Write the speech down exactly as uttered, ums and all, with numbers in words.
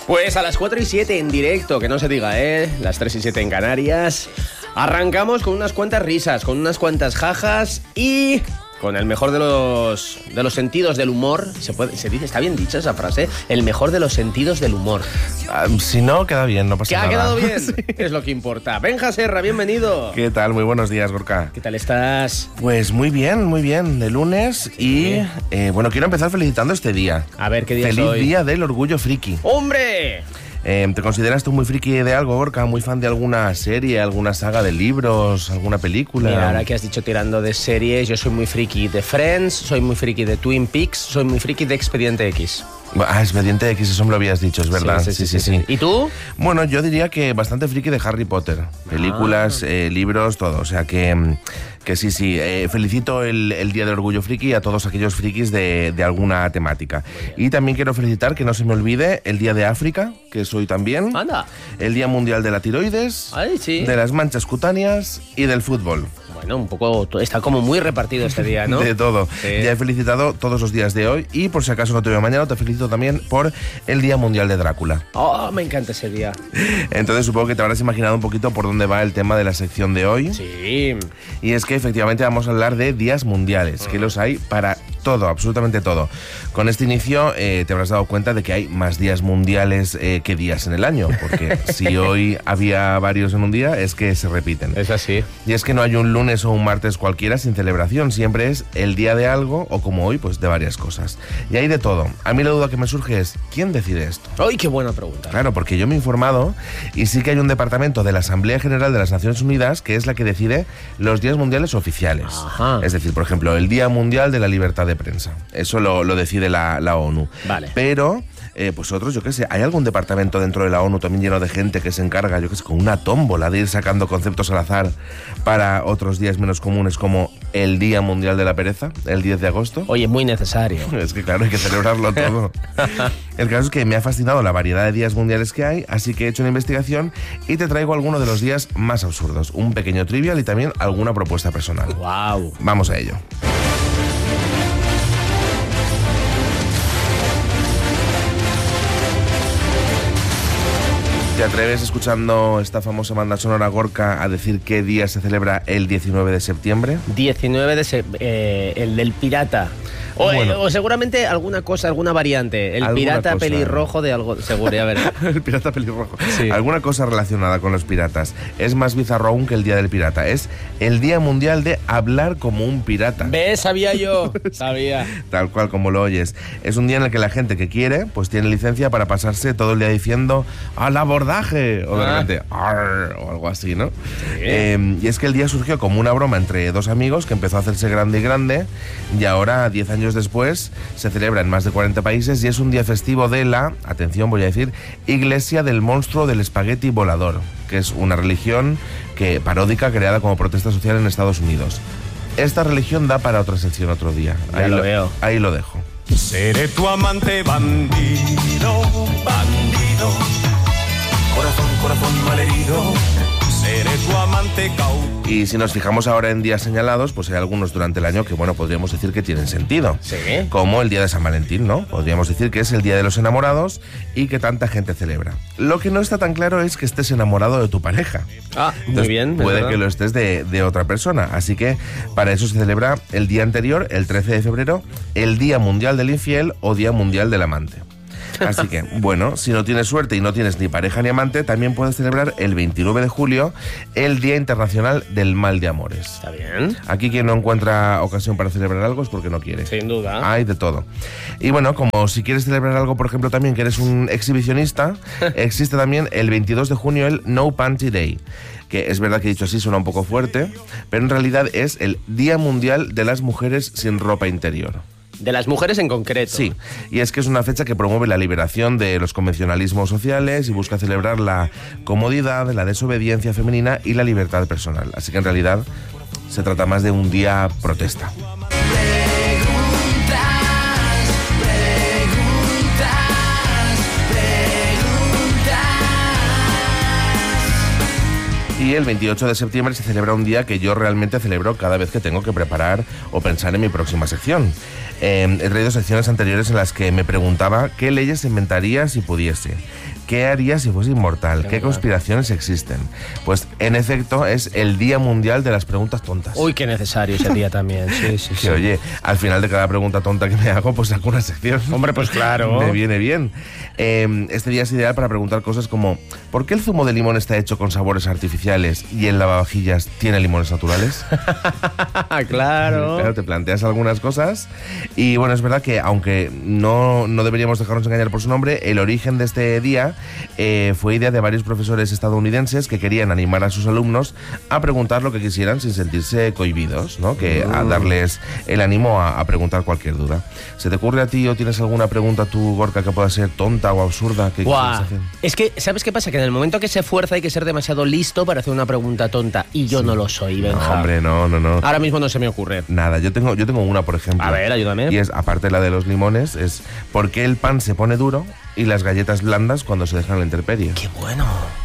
Pues a las cuatro y siete en directo, que no se diga, ¿eh? Las tres y siete en Canarias. Arrancamos con unas cuantas risas, con unas cuantas jajas y con el mejor de los de los sentidos del humor. Se puede, se dice, está bien dicha esa frase, el mejor de los sentidos del humor. Um, si no, queda bien, no pasa ¿Que nada. ha quedado bien? Sí. Es lo que importa. Benja Serra, bienvenido. ¿Qué tal? Muy buenos días, Gorka. ¿Qué tal estás? Pues muy bien, muy bien, de lunes y eh, bueno, quiero empezar felicitando este día. A ver, ¿qué día es Feliz hoy? Día del Orgullo Friki. ¡Hombre! Eh, ¿Te consideras tú muy friki de algo, Gorka? ¿Muy fan de alguna serie, alguna saga de libros, alguna película? Mira, ahora que has dicho tirando de series, yo soy muy friki de Friends, soy muy friki de Twin Peaks, soy muy friki de Expediente X. Ah, Expediente X, eso me lo habías dicho, es verdad. Sí, sí, sí, sí, sí. ¿Y tú? Bueno, yo diría que bastante friki de Harry Potter. Películas, ah. eh, libros, todo. O sea que, que sí, sí. Eh, felicito el, el Día del Orgullo Friki a todos aquellos frikis de, de alguna temática. Y también quiero felicitar, que no se me olvide, el Día de África, que es hoy también. Anda. El Día Mundial de la Tiroides. Ay, sí. De las manchas cutáneas y del fútbol. Bueno, un poco, está como muy repartido este día, ¿no? De todo. Sí. Ya he felicitado todos los días de hoy y por si acaso no te veo mañana, te felicito también por el Día Mundial de Drácula. Oh, me encanta ese día. Entonces supongo que te habrás imaginado un poquito por dónde va el tema de la sección de hoy. Sí. Y es que efectivamente vamos a hablar de días mundiales, que los hay para todo, absolutamente todo. Con este inicio eh, te habrás dado cuenta de que hay más días mundiales eh, que días en el año, porque si hoy había varios en un día, es que se repiten. Es así. Y es que no hay un lunes o un martes cualquiera sin celebración, siempre es el día de algo o como hoy, pues de varias cosas. Y hay de todo. A mí la duda que me surge es, ¿quién decide esto? ¡Ay, qué buena pregunta! Claro, porque yo me he informado y sí que hay un departamento de la Asamblea General de las Naciones Unidas que es la que decide los días mundiales oficiales. Ajá. Es decir, por ejemplo, el Día Mundial de la Libertad de Prensa. Eso lo, lo decide la, la ONU. Vale. Pero... Eh, pues otros, yo qué sé, ¿hay algún departamento dentro de la ONU también lleno de gente que se encarga, yo qué sé, con una tómbola de ir sacando conceptos al azar para otros días menos comunes como el Día Mundial de la Pereza, el diez de agosto? Oye, muy necesario. Es que claro, hay que celebrarlo todo. El caso es que me ha fascinado la variedad de días mundiales que hay, así que he hecho una investigación y te traigo algunos de los días más absurdos, un pequeño trivial y también alguna propuesta personal. ¡Wow! Vamos a ello. ¿Te atreves, escuchando esta famosa banda sonora, Gorka, a decir qué día se celebra el diecinueve de septiembre? diecinueve de septiembre, eh, el del pirata. O, Bueno. eh, o seguramente alguna cosa, alguna variante. El Alguna pirata cosa. pelirrojo de algo, seguro, a ver. El pirata pelirrojo. Sí. Alguna cosa relacionada con los piratas. Es más bizarro aún que el Día del Pirata. Es el Día Mundial de Hablar como un pirata. ¿Ves? Sabía yo. Sabía. Tal cual como lo oyes. Es un día en el que la gente que quiere, pues tiene licencia para pasarse todo el día diciendo ¡al abordaje! O de Ah. repente ¡arr! O algo así, ¿no? Sí. Eh, y es que el día surgió como una broma entre dos amigos que empezó a hacerse grande y grande y ahora, diez años después, se celebra en más de cuarenta países y es un día festivo de la, atención voy a decir, Iglesia del Monstruo del Espagueti Volador, que es una religión que, paródica creada como protesta social en Estados Unidos. Esta religión da para otra sección otro día. Ya Ahí lo veo. Ahí lo dejo. Seré tu amante bandido, bandido, corazón, corazón malherido. Seré tu amante cautivo. Y si nos fijamos ahora en días señalados, pues hay algunos durante el año que, bueno, podríamos decir que tienen sentido. Sí. Como el día de San Valentín, ¿no? Podríamos decir que es el día de los enamorados y que tanta gente celebra. Lo que no está tan claro es que estés enamorado de tu pareja. Ah, muy Entonces, bien. es puede verdad. que lo estés de, de otra persona. Así que para eso se celebra el día anterior, el trece de febrero, el Día Mundial del Infiel o Día Mundial del Amante. Así que, bueno, si no tienes suerte y no tienes ni pareja ni amante, también puedes celebrar el veintinueve de julio el Día Internacional del Mal de Amores. Está bien. Aquí quien no encuentra ocasión para celebrar algo es porque no quiere. Sin duda. Hay de todo. Y bueno, como si quieres celebrar algo, por ejemplo, también que eres un exhibicionista, existe también el veintidós de junio el No Panty Day, que es verdad que dicho así suena un poco fuerte, pero en realidad es el Día Mundial de las Mujeres sin Ropa Interior. De las mujeres en concreto. Sí, y es que es una fecha que promueve la liberación de los convencionalismos sociales y busca celebrar la comodidad, la desobediencia femenina y la libertad personal. Así que en realidad se trata más de un día protesta. Y el veintiocho de septiembre se celebra un día que yo realmente celebro cada vez que tengo que preparar o pensar en mi próxima sección. Eh, he traído secciones anteriores en las que me preguntaba qué leyes inventaría si pudiese, qué haría si fuese inmortal, qué, qué conspiraciones existen. Pues en efecto es el Día Mundial de las Preguntas Tontas. Uy, qué necesario ese día también. Sí, sí, que sí. Oye, al final de cada pregunta tonta que me hago, pues saco una sección. Hombre, pues claro. Me viene bien. Eh, este día es ideal para preguntar cosas como ¿por qué el zumo de limón está hecho con sabores artificiales y el lavavajillas tiene limones naturales? Claro. Claro, te planteas algunas cosas. Y bueno, es verdad que aunque no, no deberíamos dejarnos engañar por su nombre, el origen de este día eh, fue idea de varios profesores estadounidenses que querían animar a sus alumnos a preguntar lo que quisieran sin sentirse cohibidos, ¿no? Que a darles el ánimo a, a preguntar cualquier duda. ¿Se te ocurre a ti o tienes alguna pregunta tú, Gorka, que pueda ser tonta o absurda? Que Guau. Es que, ¿sabes qué pasa? Que en el momento que se fuerza hay que ser demasiado listo para hacer una pregunta tonta. Y yo sí. no lo soy, Benja. No, hombre, no, no, no. Ahora mismo no se me ocurre. Nada, yo tengo, yo tengo una, por ejemplo. A ver, ayúdame. Y es, aparte de la de los limones, es ¿por qué el pan se pone duro y las galletas blandas cuando se dejan a la intemperie? ¡Qué bueno!